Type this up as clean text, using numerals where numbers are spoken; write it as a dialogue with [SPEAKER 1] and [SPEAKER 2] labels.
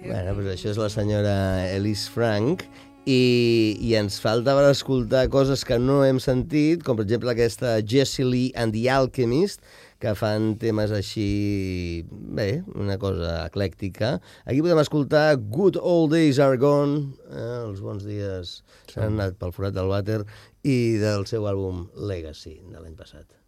[SPEAKER 1] Bueno, doncs això és la senyora Elise Frank i ens falta per escoltar coses que no hem sentit, com per exemple aquesta Jessie Lee and the Alchemist, que fan temes així, bé, una cosa eclèctica. Aquí podem escoltar Good Old Days Are Gone, els bons dies s'han anat pel forat del vàter, i del seu àlbum Legacy, de l'any passat.